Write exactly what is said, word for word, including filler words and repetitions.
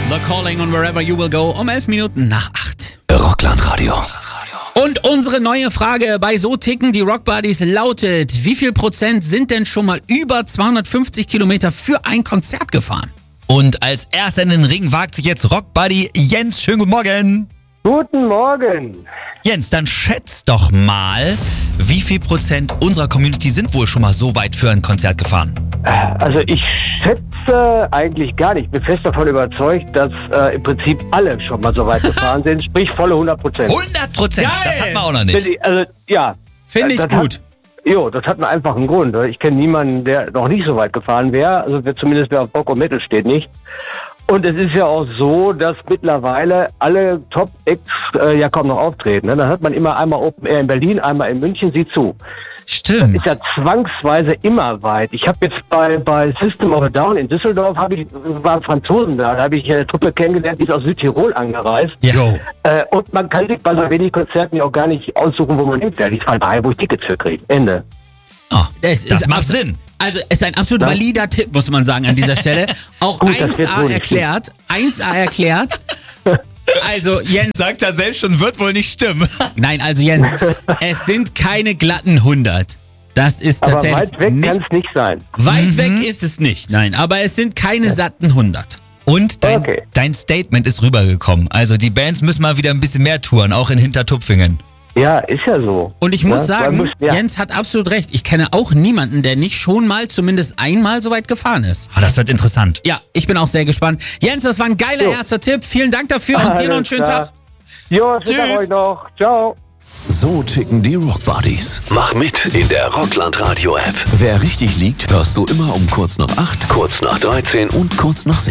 The Calling on Wherever You Will Go um elf Minuten nach acht. Rockland-Radio. Und unsere neue Frage bei So ticken die Rockbuddies lautet: Wie viel Prozent sind denn schon mal über zweihundertfünfzig Kilometer für ein Konzert gefahren? Und als erster in den Ring wagt sich jetzt Rockbuddy Jens. Schönen guten Morgen. Guten Morgen. Jens, dann schätz doch mal, wie viel Prozent unserer Community sind wohl schon mal so weit für ein Konzert gefahren? Also ich schätze eigentlich gar nicht. Ich bin fest davon überzeugt, dass äh, im Prinzip alle schon mal so weit gefahren sind, sprich volle hundert Prozent. hundert Prozent? Das hat man auch noch nicht. Also ja. Finde ich das gut. Hat, jo, das hat mir einfach einen Grund. Ich kenne niemanden, der noch nicht so weit gefahren wäre. Also wer zumindest wer auf Rock und Metal steht, nicht. Und es ist ja auch so, dass mittlerweile alle Top-Acts äh, ja kaum noch auftreten. Ne? Dann hat man immer einmal Open Air in Berlin, einmal in München, sieh zu. Stimmt. Das ist ja zwangsweise immer weit. Ich habe jetzt bei, bei System of a Down in Düsseldorf, hab ich, waren Franzosen da, da habe ich eine Truppe kennengelernt, die ist aus Südtirol angereist. Ja. Äh, und man kann sich bei so wenig Konzerten ja auch gar nicht aussuchen, wo man hinfährt. Ich fahre daher, wo ich Tickets für kriege. Ende. Oh, Es das ist macht abso- Sinn. Also es ist ein absolut Ja. valider Tipp, muss man sagen, an dieser Stelle. Auch Gut, das wird eins a wohl nicht erklärt. eins a erklärt. Also Jens, Sagt er selbst schon, wird wohl nicht stimmen. nein, also Jens, es sind keine glatten hundert. Das ist Aber tatsächlich weit weg kann nicht. es nicht sein. Weit weg ist es nicht, nein. Aber es sind keine satten hundert. Und dein, Okay. dein Statement ist rübergekommen. Also die Bands müssen mal wieder ein bisschen mehr touren, auch in Hintertupfingen. Ja, ist ja so. Und ich muss Ja, sagen, man muss- ja. Jens hat absolut recht. Ich kenne auch niemanden, der nicht schon mal zumindest einmal so weit gefahren ist. Ah, das wird interessant. Ja, ich bin auch sehr gespannt. Jens, das war ein geiler Jo. erster Tipp. Vielen Dank dafür und dir noch einen Alles schönen klar. Tag. Jo, schönen Tag Tschüss. euch noch. Ciao. So ticken die Rockbuddies. Mach mit in der Rockland Radio App. Wer richtig liegt, hörst du immer um kurz nach acht, Kurz nach dreizehn und kurz nach sechs.